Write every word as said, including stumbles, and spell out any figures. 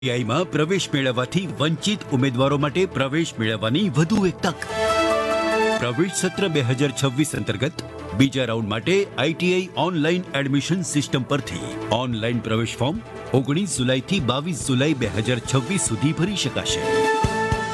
આઈટીઆઈમાં પ્રવેશ મેળવવાથી વંચિત ઉમેદવારો માટે પ્રવેશ મેળવવાની વધુ એક તક। પ્રવેશ સત્ર બે હજાર છવ્વીસ અંતર્ગત બીજા રાઉન્ડ માટે આઈટીઆઈ ઓનલાઈન એડમિશન સિસ્ટમ પરથી ઓનલાઈન પ્રવેશ ફોર્મ ઓગણીસ જુલાઈથી બાવીસ જુલાઈ બે હજાર છવ્વીસ સુધી ભરી શકાશે।